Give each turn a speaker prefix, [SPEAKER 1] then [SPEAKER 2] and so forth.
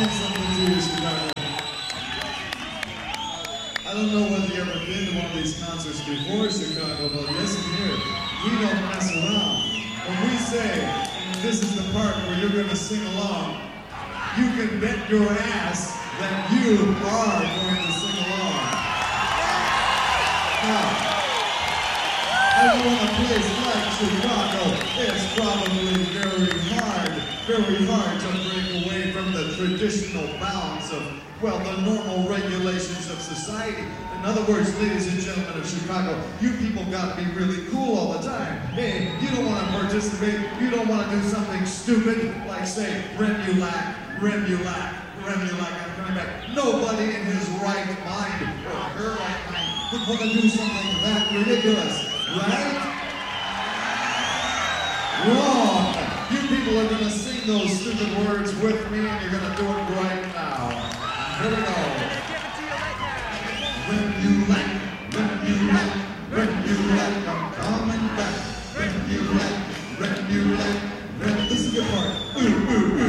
[SPEAKER 1] means something to you, Chicago. I don't know whether you ever been to one of these concerts before, Chicago, but listen here, we don't mess around. When we say, this is the part where you're going to sing along, you can bet your ass that you are going to sing along. Now, everyone in a place like Chicago, it's probably very hard to break away from the traditional bounds of, well, the normal regulations of society. In other words, ladies and gentlemen of Chicago, you people got to be really cool all the time. Hey, you don't want to participate, you don't want to do something stupid, like say, Remulac, I'm coming back. Nobody in his right mind, or her right mind, would want to do something that ridiculous, right? Wrong! You people are going to sing those stupid words with me, and you're going to do it right now. Here we go. Remulac, I'm coming back. Remulac, this is the part.